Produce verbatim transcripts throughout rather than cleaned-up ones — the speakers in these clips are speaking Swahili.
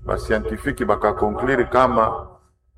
ba scientifique baka conclure kama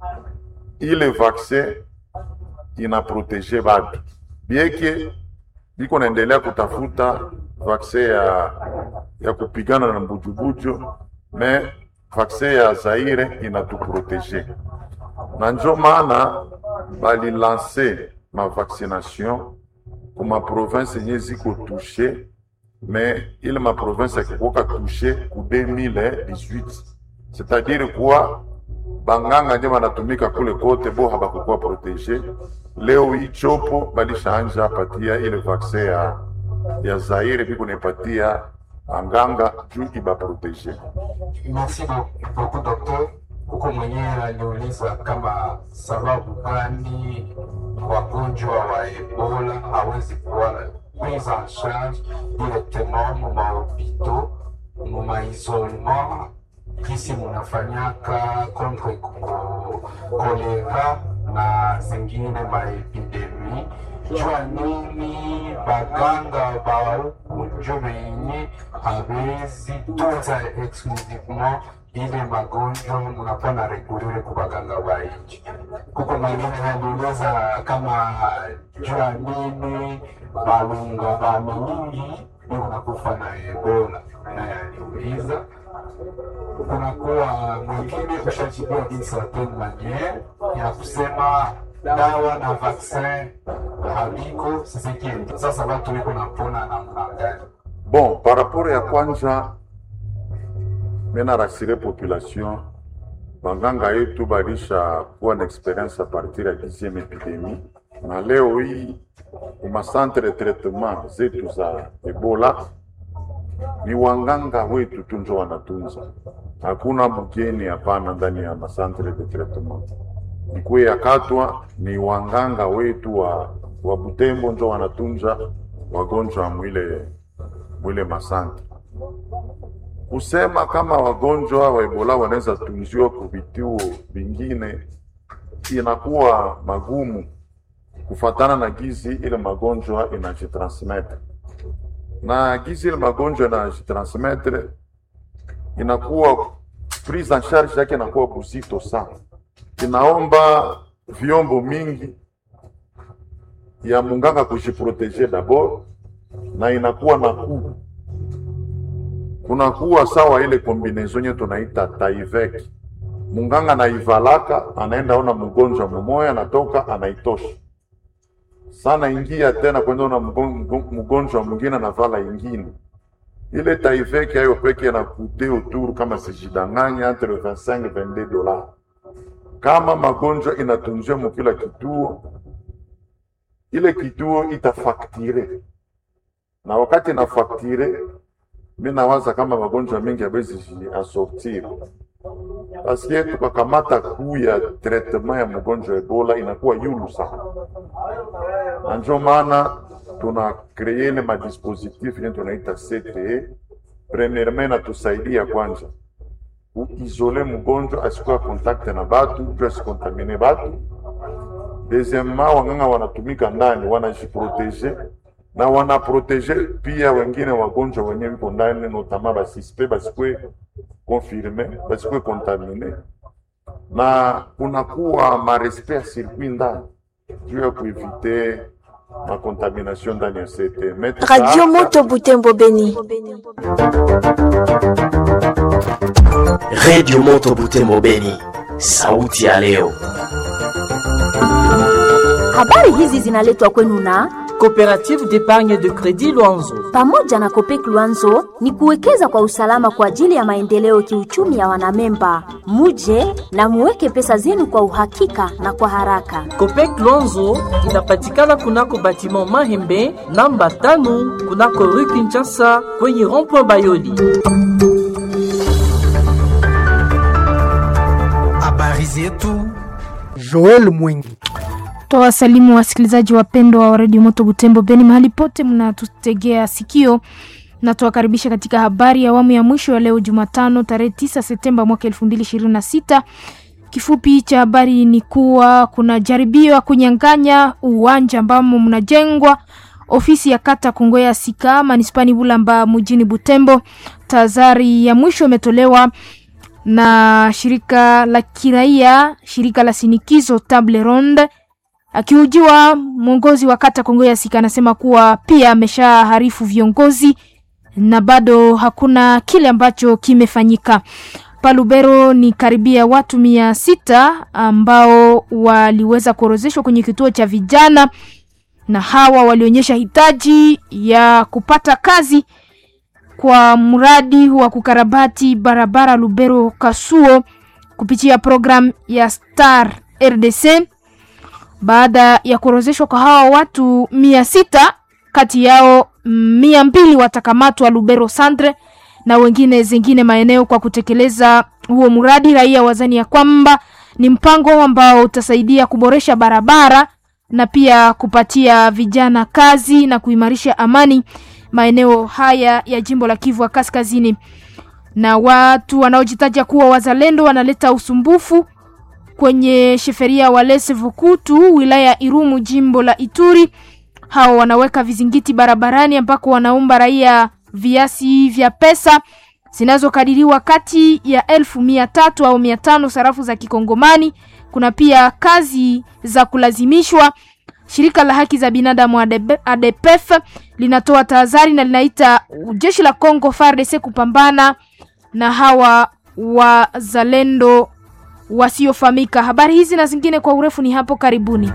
ile vaccin ina protéger batu. Bieke biko naendelea kutafuta vaccin ya ya kupigana na mbujubuju, mais vaccin ya Zaire inatuprotéger. Na njo maana bali lancer ma vaccination kuma province nye ziko touché, mais ile ma province akikoka touché ku deux mille dix-huit. C'est-à-dire quoi, banganga nje wanatumika kule kote bo habakukuwa protégé. Leo hii chopo balishanja patia ile vaccin ya ya Zaire biko nepatia anganga juu iba protégé. Merci beaucoup docteur. Huko mwenyewe aliuliza kama sababu gani wagonjwa wa Ebola hawezi kuwa prise en charge directement mu mahopito mu maisolement kisi munafanyaka contre kolera na zingine maepidemi. Jua nini baganga ba njo benye hawezi tunza exclusivement ile magonjwa munakuwa na regulere ku baganga wa nchi. Kuko mwingine aliuliza kama jua nini balunga ba mingi wanakufa na Ebola, naye aliuliza. Kunakuwa mwingine ushajibiwa d'une certaine manière ya kusema dawa na vaccin habiko sisi kiende. Sasa watu wiko napona namna gani? Bon, par rapport ya kwanza mena rasire population banganga yetu balisha kuwa na experience a partir ya dixième épidémie, na leo hii kuma centre de traitement zetu za Ebola ni wanganga wetu tunjo wanatunza. Hakuna mgeni hapana ndani ya masantre de traitement. Ikuwe ya Katwa ni wanganga wetu wa, wa Butembo njo wanatunza wagonjwa mwile mwile masantre. Kusema kama wagonjwa wa Ebola wanaweza tunziwa kubituo vingine inakuwa magumu kufatana na gizi ile magonjwa inajitransmettre. Na gizi ile magonjwa inajitransmettre inakuwa prise en charge yake inakuwa buzito sana. Inaomba vyombo mingi ya munganga kujiproteger d'abord, na inakuwa na kuu. Kunakuwa sawa ile combinaison yetu tunaita taivek. Munganga na ivalaka anaenda ona mgonjwa mmoja anatoka anaitosha. Sana ingia tena kwenda ona mgonjwa mwingine na vala ingine. Ile taivek hayo peke na kute autour kama sijidanganya entre vingt-cinq et vingt-deux dollars. Kama magonjwa inatunzwa mkila kituo, ile kituo itafaktire. Na wakati na faktire, mimi nawaza kama magonjwa mengi yawezi asortir. Parce que tukakamata kuu ya traitement ya mgonjwa Ebola inakuwa yulu sana. Ndio maana tuna créer le madispositif yetu tunaita C T E. Premièrement na tusaidia kwanza isoler mgonjwa asikuwa contact na batu, plus contaminer batu. Deuxièmement, wanganga wanatumika ndani wanajiproteger na wanaproteger pia wengine wagonjwa wenyewe wiko ndani, notamment ba suspect basikwe confirmé, basikwe contaminé. Na kunakuwa ma respect circuit ndani juu ya kueviter ma contamination ndani ya C T E. Radio Moto Butembo Beni. Radio Moto Butembo Beni, sauti ya leo. Habari hizi zinaletwa kwenu na Coopérative d'épargne de crédit Luanzo. Pamoja na Copec Luanzo ni kuwekeza kwa usalama kwa ajili ya maendeleo kiuchumi ya wanamemba. Muje na muweke pesa zenu kwa uhakika na kwa haraka. Copec Luanzo inapatikana kunako batiment Mahembe namba tano kunako rue Kinshasa kwenye rond-point Bayoli. Habari zetu Joel Mwingi. Tawasalimu wasikilizaji wapendwa wa Radio Moto Butembo Beni mahali pote mnatutegea sikio, na tuwakaribisha katika habari ya awamu ya mwisho ya leo Jumatano tarehe tisa Septemba mwaka elfu mbili ishirini na sita. Kifupi cha habari ni kuwa kuna jaribio ya kunyang'anya uwanja ambamo mnajengwa ofisi ya kata Kongoya Sika manispani Bulamba mjini Butembo. Tazari ya mwisho imetolewa na shirika la kiraia, shirika la sinikizo Table Ronde. Akiujiwa mwongozi wa kata Kongo ya Sika anasema kuwa pia ameshaharifu viongozi na bado hakuna kile ambacho kimefanyika. Palubero ni karibia watu mia sita ambao waliweza kuorozeshwa kwenye kituo cha vijana, na hawa walionyesha hitaji ya kupata kazi kwa mradi wa kukarabati barabara Lubero Kasuo kupitia program ya Star R D C. Baada ya kuorozeshwa kwa hawa watu mia sita, kati yao mia mbili watakamatwa Lubero Centre na wengine zingine maeneo kwa kutekeleza huo mradi. Raia wazani ya kwamba ni mpango ambao utasaidia kuboresha barabara na pia kupatia vijana kazi na kuimarisha amani maeneo haya ya jimbo la Kivu ya Kaskazini. Na watu wanaojitaja kuwa wazalendo wanaleta usumbufu kwenye sheferia Walese Vukutu wilaya Irumu jimbo la Ituri. Hao wanaweka vizingiti barabarani ambako wanaomba raia viasi vya pesa zinazokadiriwa kati ya elfu mia tatu au mia tano sarafu za kikongomani. Kuna pia kazi za kulazimishwa. Shirika la haki za binadamu A D P F linatoa tahadhari na linaita jeshi la Kongo F A R D C kupambana na hawa wazalendo wasiofahamika. Habari hizi na zingine kwa urefu ni hapo karibuni.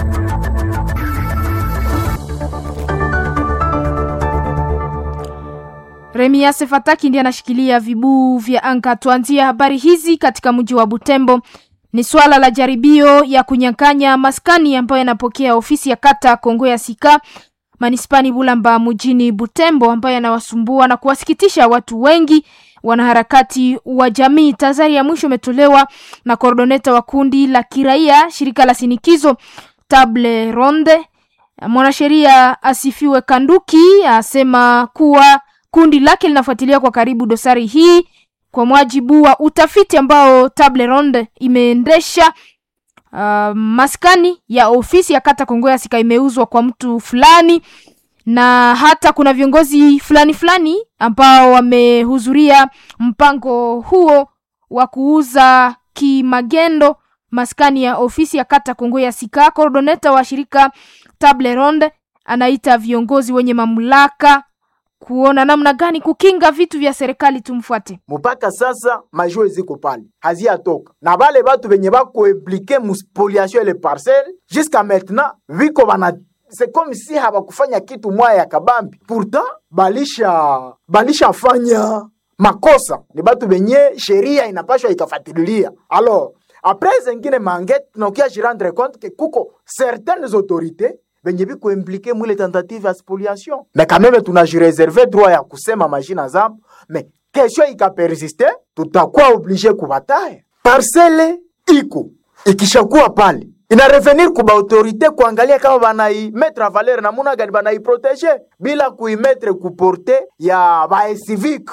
Remias Fataki ndiye anashikilia vibu vya anga. Tuanzia habari hizi katika mji wa Butembo. Ni swala la jaribio ya kunyang'anya maskani ambayo yanapokea ofisi ya kata Kongo ya Sika manispani Bulamba mjini Butembo, ambayo yanawasumbua na kuwasikitisha watu wengi wanaharakati wa jamii. Tazari ya mwisho umetolewa na koordineta wa kundi la kiraia shirika la sinikizo Table Ronde. Mwanasheria Asifiwe Kanduki asema kuwa kundi lake linafuatilia kwa karibu dosari hii kwa mujibu wa utafiti ambao Table Ronde imeendesha. Uh, maskani ya ofisi ya kata Kongo ya Sika imeuzwa kwa mtu fulani, na hata kuna viongozi fulani fulani ambao wamehudhuria mpango huo wa kuuza kimagendo maskani ya ofisi ya kata Kongo ya Sika. Koordineta wa shirika Table Ronde anaita viongozi wenye mamlaka kuona namna gani kukinga vitu vya serikali. Tumfuate. Mpaka sasa majue ziko pale haziatoka, na bale batu benye bako impliquer mu spoliation les parcelles jusqu'à maintenant viko bana, c'est comme si habakufanya kitu moya ya kabambi. Pourtant balisha balisha fanya makosa, ni batu benye sheria inapashwa ikafuatilia. Alors après zengine mangete na ukia je rendre compte que kuko certaines autorités benye biko impliqué mwile tentative ya spoliation. Mais quand même tunajireserve droit ya kusema majina zabo, mais question ikapersiste tutakuwa obligé kubataya. Parcelle iko ikishakuwa pale ina revenir kuba autorité kuangalia kama banai mettre valeur na muna gani banai protéger bila kuimetre kuporte ya ba civique.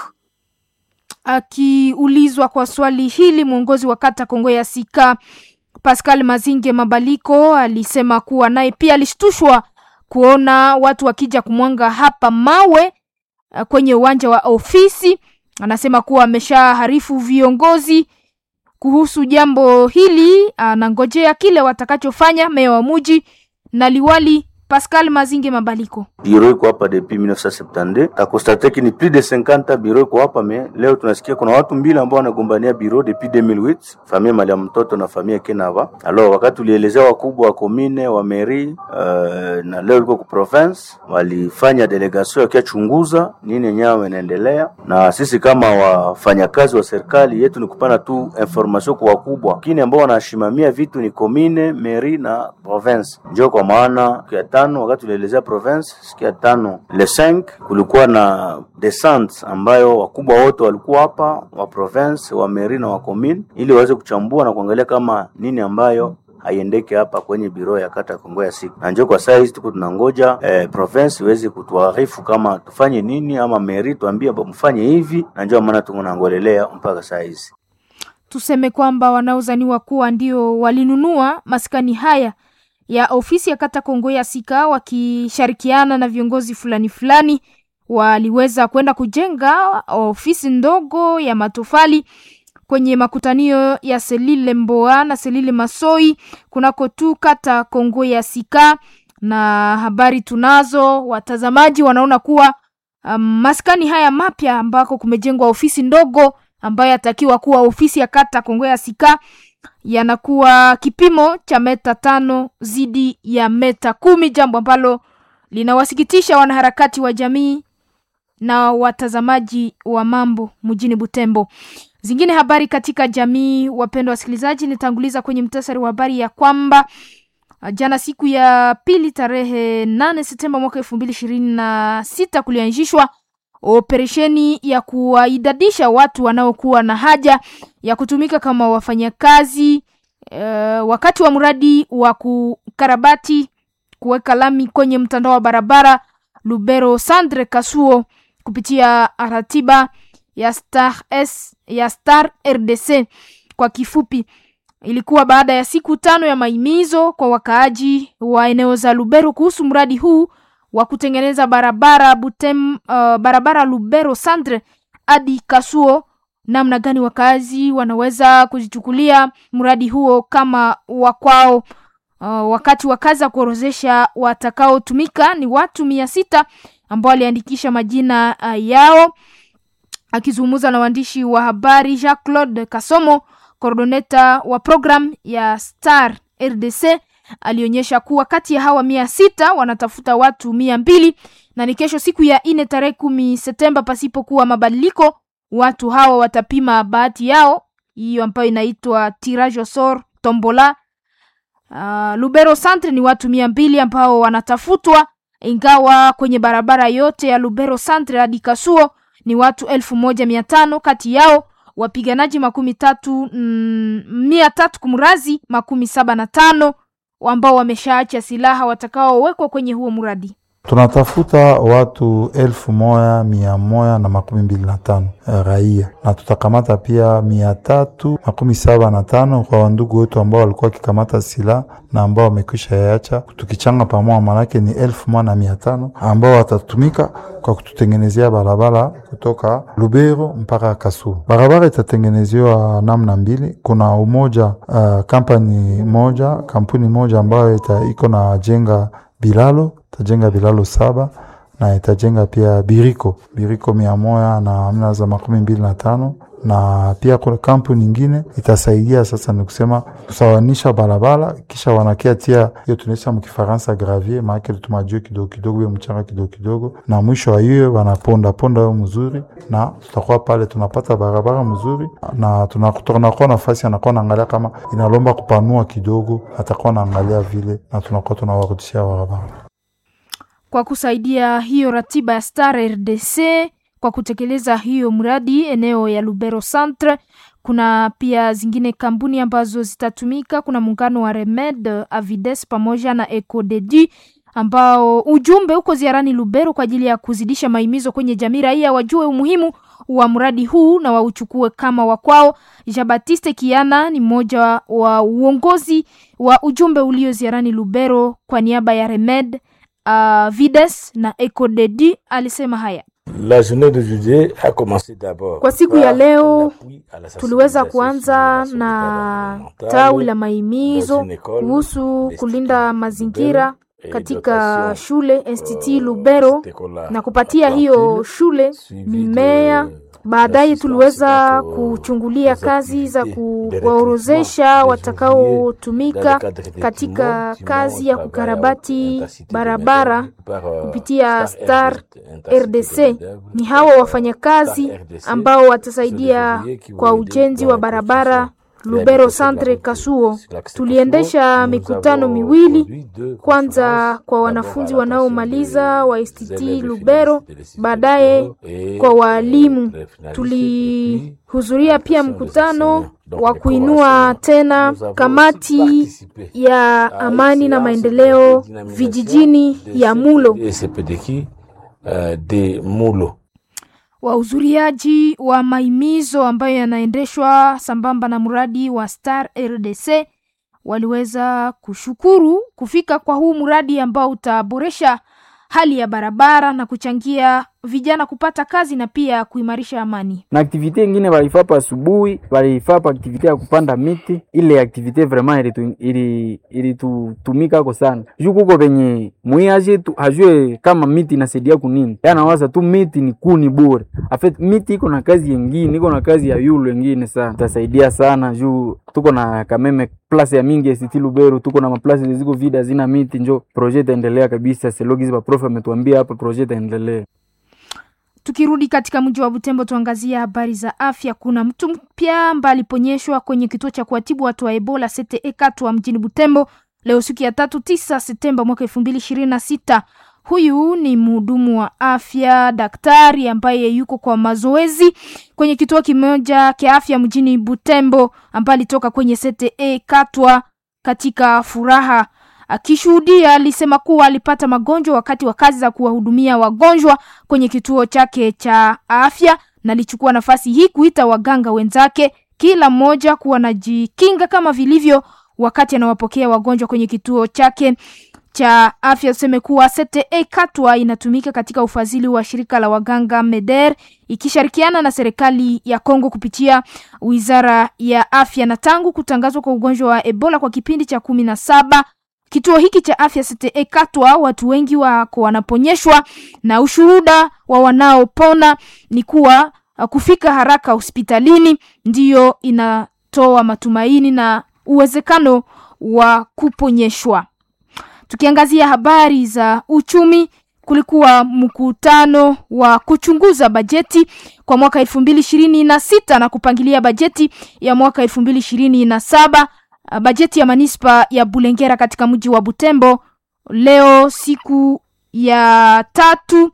Akiulizwa kwa swali hili, mwongozi wa kata Kongo ya Sika Pascal Mazinge Mabaliko alisema kuwa naye pia alishtushwa kuona watu wakija kumwanga hapa mawe kwenye uwanja wa ofisi. Anasema kuwa ameshaharifu viongozi kuhusu jambo hili, anangojea kile watakachofanya meya wa mji na liwali Pascal Mazinge Mabaliko. Bureau iko hapa depuis mille neuf cent septante-deux. Ta constate que ni plus de cinquante bureau iko hapa, mais leo tunasikia kuna watu mbili ambao wanagombania bureau depuis deux mille huit, familia mali ya mtoto na familia Kenava. Alors wakati tulielezea wakubwa wa commune wa mairie uh, na leo liko ku province walifanya delegation yakichunguza nini nyao inaendelea, na sisi kama wafanyakazi wa serikali yetu ni kupana tu information kwa wakubwa. Kini ambao wanashimamia vitu ni commune, mairie na province. Ndio kwa maana kwa tano wakati tulielezea province sikia tano le cinq kulikuwa na descente ambayo wakubwa wote walikuwa hapa wa province wa mairie na wa commune, ili waweze kuchambua na kuangalia kama nini ambayo haiendeke hapa kwenye biro ya kata Kongo ya Sika. Na njoo kwa saa hizi tuko tunangoja eh, province iweze kutuarifu kama tufanye nini, ama mairie tuambie mfanye hivi, na njoo maana tunangolelea mpaka saa hizi. Tuseme kwamba wanaozaniwa kuwa ndio walinunua maskani haya ya ofisi ya kata Kongo ya Sika wakishirikiana na viongozi fulani fulani waliweza kwenda kujenga ofisi ndogo ya matofali kwenye makutanio ya Selile Mboa na Selile Masoi kunako tu kata Kongo ya Sika. Na habari tunazo, watazamaji wanaona kuwa um, maskani haya mapya ambako kumejengwa ofisi ndogo ambayo yatakiwa kuwa ofisi ya kata Kongo ya Sika yanakuwa kipimo cha meta tano zidi ya meta kumi, jambo ambalo linawasikitisha wanaharakati wa jamii na watazamaji wa mambo mjini Butembo. Zingine habari katika jamii, wapendwa wasikilizaji, nitanguliza kwenye mtasari wa habari ya kwamba jana siku ya pili tarehe nane Septemba mwaka elfu mbili ishirini na sita kulianzishwa operesheni ya kuwaidadisha watu wanaokuwa na haja ya kutumika kama wafanyakazi e, wakati wa mradi wa kukarabati kuweka lami kwenye mtandao wa barabara Lubero Centre Kasuo kupitia ratiba ya Star S ya Star R D C kwa kifupi. Ilikuwa baada ya siku tano ya maimizo kwa wakaaji wa eneo za Lubero kuhusu mradi huu wa kutengeneza barabara Butem, uh, barabara Lubero Centre hadi Kasuo. Namna gani wakaazi wanaweza kujichukulia mradi huo kama wakwao. Uh, wakati wakaza kuorozesha watakao tumika ni watu mia sita ambao waliandikisha majina uh, yao. Akizungumza na waandishi wa habari, Jacques-Claude Kasomo, coordinator wa program ya Star R D C, alionyesha kuwa kati ya hawa mia sita wanatafuta watu mia mbili na ni kesho siku ya ine tarehe kumi Septemba pasipokuwa mabadiliko watu hawa watapima bahati yao, hiyo ambayo inaitwa tirage au sort tombola. Uh, Lubero Centre ni watu mia mbili ambao wanatafutwa, ingawa kwenye barabara yote ya Lubero Centre hadi Kasuo ni watu elfu moja mia tano. Kati yao wapiganaji makumi tatu mm, mia tatu kumrazi makumi saba na tano ambao wameshaacha silaha watakao wekwa kwenye huo mradi. Tunatafuta watu elfu moja mia moja na makumi mbili na tano raia, na tutakamata pia mia tatu makumi saba na tano kwa wandugu wetu ambao walikuwa kikamata silaha na ambao wamekwisha yaacha. Tukichanga pamoja manake ni elfu moja na mia tano ambao watatumika kwa kututengenezea barabara kutoka Lubero mpaka Kasuo. Barabara itatengenezewa namna mbili. Kuna umoja uh, kampani moja, kampuni moja ambayo iko na jenga bilalo, tajenga bilalo saba na itajenga pia biriko biriko mia moja na amna za makumi mbili na tano, na pia kuna kampuni nyingine itasaidia sasa ni kusema kusawanisha barabara, kisha wanakia tia hiyo tunaisha mkifaransa gravier, maana tumajue kidogo kidogo mchanga kidogo kidogo, na mwisho wa hiyo wanaponda ponda hiyo mzuri, na tutakuwa pale tunapata barabara mzuri, na tunakutoka kwa nafasi anakuwa naangalia kama inalomba kupanua kidogo, atakuwa naangalia vile, na tunakuwa tunawarudishia barabara. Kwa kusaidia hiyo ratiba ya Star R D C kwa kutekeleza hiyo mradi eneo ya Lubero Centre, kuna pia zingine kampuni ambazo zitatumika. Kuna muungano wa Remed, Avides pamoja na Ecodedi ambao ujumbe uko ziarani Lubero kwa ajili ya kuzidisha maimizo kwenye jamii, raia wajue umuhimu wa mradi huu na wauchukue kama wakwao. Jean-Baptiste Kiana ni mmoja wa uongozi wa ujumbe ulio ziarani Lubero kwa niaba ya Remed, Uh, Vides na Ecodedi, alisema haya. La journée de juillet a commencé d'abord. Kwa siku ya leo tuliweza kuanza na tawi la maimizo kuhusu kulinda mazingira katika shule Institut Lubero na kupatia hiyo shule mimea. Baadaye tuliweza kuchungulia kazi za kuwaorozesha watakao tumika katika kazi ya kukarabati barabara kupitia Star R D C. Ni hawa wafanyakazi ambao watasaidia kwa ujenzi wa barabara Lubero Centre Kasuo. Tuliendesha mikutano miwili, kwanza kwa wanafunzi wanaomaliza wa Institut Lubero, baadaye kwa walimu. Tulihudhuria pia mkutano wa kuinua tena kamati ya amani na maendeleo vijijini ya Mulo. Wahudhuriaji wa maimizo ambayo yanaendeshwa sambamba na mradi wa Star R D C waliweza kushukuru kufika kwa huu mradi ambao utaboresha hali ya barabara na kuchangia vijana kupata kazi na pia kuimarisha amani. Na aktivite ingine walifapa asubuhi, walifapa aktivite ya kupanda miti. Ile aktivite vraiment ilitu, ili ilitutumika kwa sana. Juu kuko venye muiaje tu hajue kama miti inasaidia kunini. Yana waza tu miti ni kuni bure. Afet miti iko na kazi nyingine, iko na kazi ya yulu nyingine sana. Itasaidia sana juu tuko na kameme place ya mingi siti Lubero, tuko na maplace ziko vida zina miti, njo project endelea kabisa. Selogizi ba prof ametuambia hapa project endelea. Tukirudi katika mji wa Butembo, tuangazia habari za afya. Kuna mtu mpya ambaye aliponyeshwa kwenye kituo cha kuatibu watu wa Ebola C T E Katwa mjini Butembo leo siku ya tatu tisa Septemba mwaka elfu mbili ishirini na sita. Huyu ni mhudumu wa afya, daktari ambaye yuko kwa mazoezi kwenye kituo kimoja cha afya mjini Butembo, ambaye alitoka kwenye C T E Katwa katika furaha. Akishuhudia alisema kuwa alipata magonjwa wakati wa kazi za kuwahudumia wagonjwa kwenye kituo chake cha afya, na alichukua nafasi hii kuita waganga wenzake kila mmoja kuwa najikinga kama vilivyo wakati anawapokea wagonjwa kwenye kituo chake cha afya. Tuseme kuwa C T E Katwa inatumika katika ufadhili wa shirika la waganga Meder ikishirikiana na serikali ya Kongo kupitia Wizara ya Afya. Na tangu kutangazwa kwa ugonjwa wa Ebola kwa kipindi cha kumi na saba kituo hiki cha afya C T E Katwa, watu wengi wako wanaponyeshwa, na ushuhuda wa wanaopona ni kuwa kufika haraka hospitalini ndiyo inatoa matumaini na uwezekano wa kuponyeshwa. Tukiangazia habari za uchumi, kulikuwa mkutano wa kuchunguza bajeti kwa mwaka elfu mbili ishirini na sita na kupangilia bajeti ya mwaka elfu mbili ishirini na saba. Bajeti ya manispa ya Bulengera katika mji wa Butembo leo siku ya tatu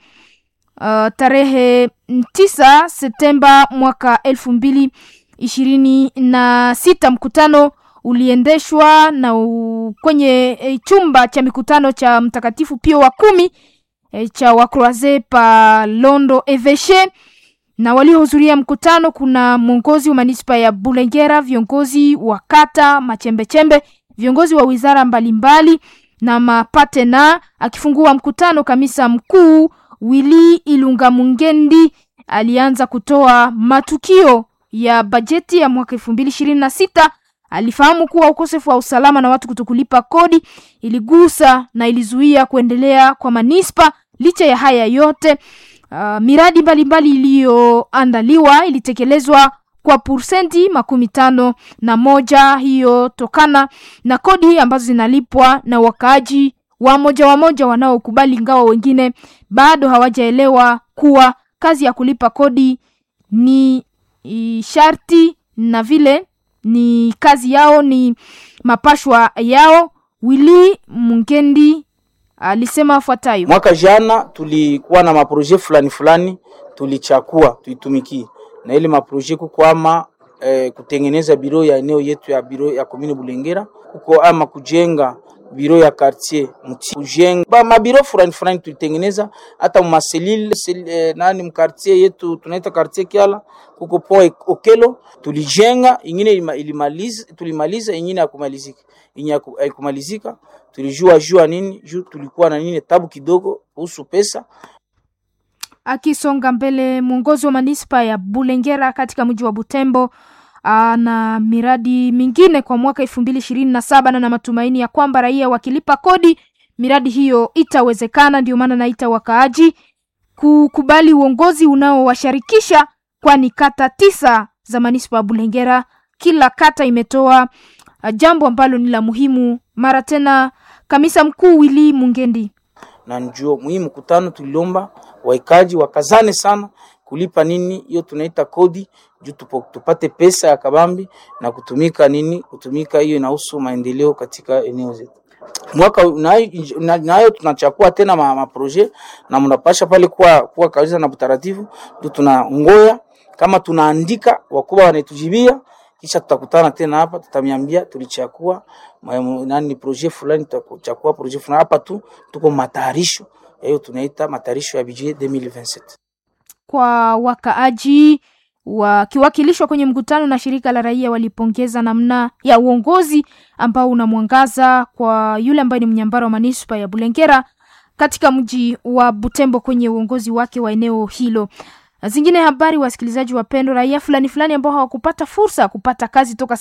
uh, tarehe tisa Septemba mwaka elfu mbili ishirini na sita. Mkutano uliendeshwa na u, kwenye e, chumba cha mikutano cha Mtakatifu Pio wa kumi e, cha Wakroaze pa Londo Eveshe. Na waliohudhuria mkutano kuna mwongozi wa manispa ya Bulengera, viongozi wa kata machembe-chembe, viongozi wa wizara mbalimbali na mapatena. Akifungua mkutano, kamisa mkuu Willy Ilunga Mungendi alianza kutoa matukio ya bajeti ya mwaka elfu mbili ishirini na sita. Alifahamu kuwa ukosefu wa usalama na watu kutokulipa kodi iligusa na ilizuia kuendelea kwa manispa. Licha ya haya yote, Uh, miradi mbalimbali iliyoandaliwa ilitekelezwa kwa persenti makumi tano na moja, hiyo tokana na kodi ambazo zinalipwa na wakaaji wa moja wa moja wanaokubali, ingawa wengine bado hawajaelewa kuwa kazi ya kulipa kodi ni sharti na vile ni kazi yao, ni mapashwa yao. Willy Mungendi alisema afuatayo: mwaka jana tulikuwa na maproje fulani fulani tulichakua tuitumikie, na ile maproje kuko ama eh, kutengeneza biro ya eneo yetu ya biro ya commune Bulengera, kuko ama kujenga biro ya quartier mti, kujenga ba mabiro fulani fulani tulitengeneza hata maselile eh, nani mkartier yetu tunaita quartier Kiala, kuko po Okelo tulijenga, ingine ilimaliza tulimaliza, ingine hakumalizika. Inya haikumalizika, tulijua jua nini, juu tulikuwa na nini tabu kidogo kuhusu pesa. Akisonga mbele, mwongozi wa manispa ya Bulengera katika mji wa Butembo na miradi mingine kwa mwaka elfu mbili ishirini na saba, na na matumaini ya kwamba raia wakilipa kodi miradi hiyo itawezekana. Ndio maana naita wakaaji kukubali uongozi unaowashirikisha, kwani kata tisa za manispa ya Bulengera kila kata imetoa jambo ambalo ni la muhimu. Mara tena kamisa mkuu Willy Mungendi: na njoo muhimu kutano tulilomba waikaji wakazane sana kulipa nini hiyo tunaita kodi, juu tupate pesa ya kabambi na kutumika nini kutumika hiyo inahusu maendeleo katika eneo zetu. Mwaka nayo na, na tunachakua tena ma, ma projet na mnapasha pale kwa kwa kawaida na utaratibu, ndio tunangoya kama tunaandika wakubwa wanatujibia, kisha tutakutana tena hapa tutamiambia tulichakua nani projet fulani, tutachakua projet fulani hapa tu tuko matayarisho hiyo tunaita matayarisho ya budget elfu mbili ishirini na sita. Kwa wakaaji wakiwakilishwa kwenye mkutano na shirika la raia walipongeza namna ya uongozi ambao unamwangaza kwa yule ambaye ni mnyambara wa manispa ya Bulengera katika mji wa Butembo kwenye uongozi wake wa eneo hilo. Zingine habari, wasikilizaji wapendwa, raia fulani fulani ambao hawakupata fursa ya kupata kazi toka